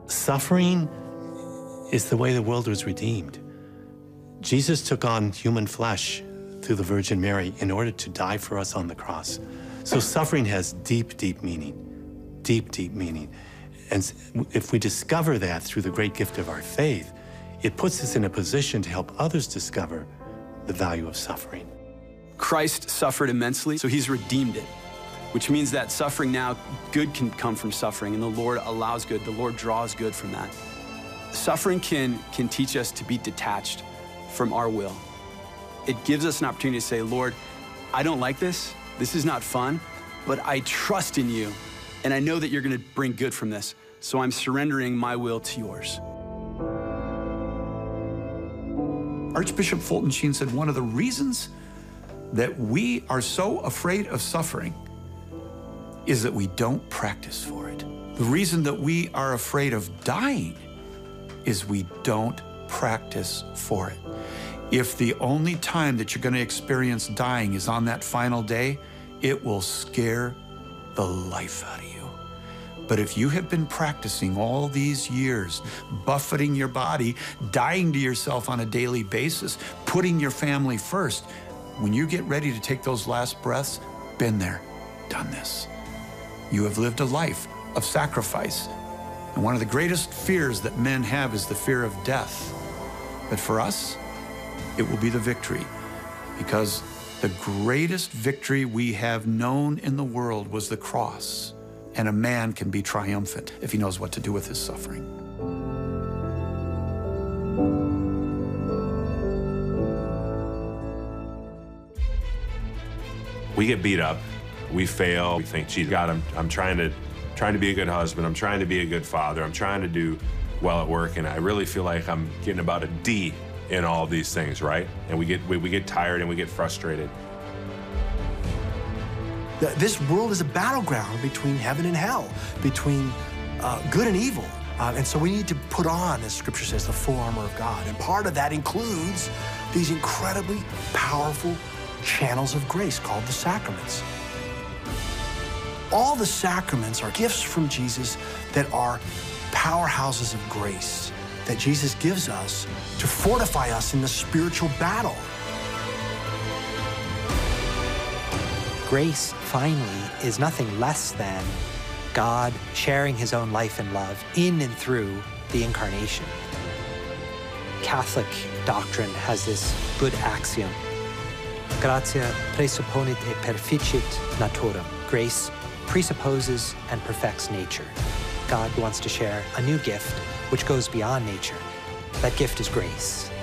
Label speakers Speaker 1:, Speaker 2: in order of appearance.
Speaker 1: Suffering is the way the world was redeemed. Jesus took on human flesh through the Virgin Mary in order to die for us on the cross. So suffering has deep, deep meaning, deep, deep meaning. And if we discover that through the great gift of our faith, it puts us in a position to help others discover the value of suffering.
Speaker 2: Christ suffered immensely, so he's redeemed it, which means that suffering now, good can come from suffering, and the Lord allows good, the Lord draws good from that. Suffering can teach us to be detached from our will. It gives us an opportunity to say, Lord, I don't like this, this is not fun, but I trust in you, and I know that you're gonna bring good from this, so I'm surrendering my will to yours.
Speaker 3: Archbishop Fulton Sheen said one of the reasons that we are so afraid of suffering is that we don't practice for it. The reason that we are afraid of dying is we don't practice for it. If the only time that you're going to experience dying is on that final day, it will scare the life out of you. But if you have been practicing all these years, buffeting your body, dying to yourself on a daily basis, putting your family first, when you get ready to take those last breaths, been there, done this. You have lived a life of sacrifice. And one of the greatest fears that men have is the fear of death. But for us, it will be the victory, because the greatest victory we have known in the world was the cross. And a man can be triumphant if he knows what to do with his suffering.
Speaker 4: We get beat up, we fail, we think, gee, God, I'm trying to be a good husband, I'm trying to be a good father, I'm trying to do well at work, and I really feel like I'm getting about a D in all of these things, right? And we get tired and we get frustrated.
Speaker 5: This world is a battleground between heaven and hell, between good and evil. And so we need to put on, as Scripture says, the full armor of God. And part of that includes these incredibly powerful channels of grace called the sacraments. All the sacraments are gifts from Jesus that are powerhouses of grace that Jesus gives us to fortify us in the spiritual battle.
Speaker 6: Grace, finally, is nothing less than God sharing his own life and love in and through the incarnation. Catholic doctrine has this good axiom: gratia presupponit et perficit naturam. Grace presupposes and perfects nature. God wants to share a new gift which goes beyond nature. That gift is grace.